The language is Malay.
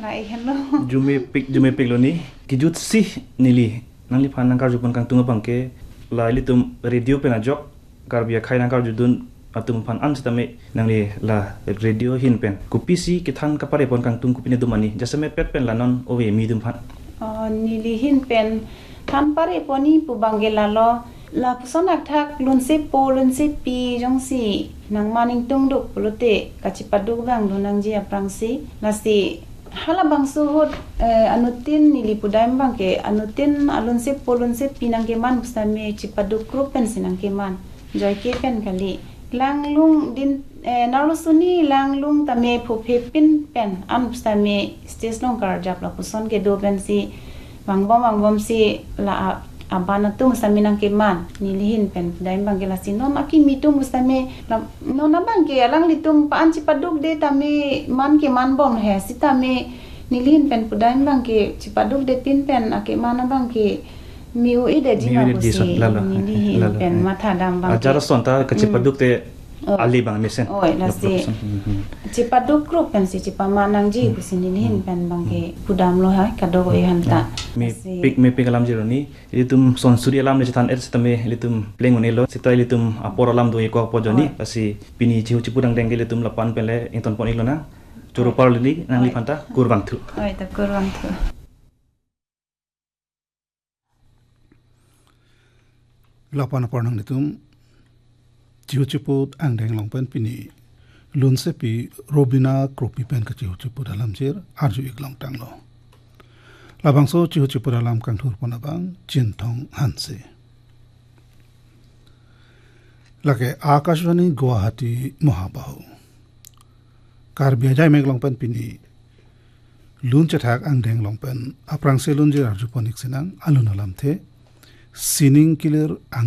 Hai hello. Jume pik lo ni kijut si nili nangli phan nangkar jupon kang tunga bangke la litum radio pe na jok kar bia khai nangkar judun atum phan an sitame nangli la radio hin pen kupi si kithan kapare pon kang tung kupine dumani jasame pet pen lanon owe mi dum phan Nili hin pen than pare poni pu bangela lo la pusonak thak lun se pi jong si nang maning tung duk pulote kachipaduk bang lunang ji aprang si la si hala bang suhut anutin nili pudaim bang ke anutin alun se pi nang ke manustame chipaduk group pen sinang ke man joy ke pen kali langlung din narusuni langlung tame phuphe pin pen an ustame stage long kar jap la puson ke do pen si wangbom si la abana tu mustaminang ke man nilihin pen daim bang ke la si non aki mitu mustame non abang ke alang litum paan chipaduk de tame man ke man bom he sitame nilihin pen pudaim bang ke chipaduk de pin pen ake man bang ke miu ide jinga busi nilihin pen matha dam bang acara sonta ke chipaduk te ali bang mesen oi nasi chipaduk group pen si chipamanang ji busi nilihin pen bang ke pudam lo ha kado ko hanta me pik alam jiro ni litum son suri alam le tan er sitame litum pleng onelo sitai litum apor alam do ko pojoni asi pini chiu chipudang deng litum lapan pele inton pon ilona churu par li nang li phanta kurbang thu oi ta kurbang thu lapan pornang litum chiu chiput ang deng long pen pini lun se pi robina kropi pen ka chiu chiput alam jir arju ik long tang lo labang so chiu chiput alam kang thur pon abang chin thong han se lage akashwani guwahati mohabahu kar bia meg long pen pini lun chathak ang deng long pen aprang se lun jir arju ponik sinang alun alam the sining kiler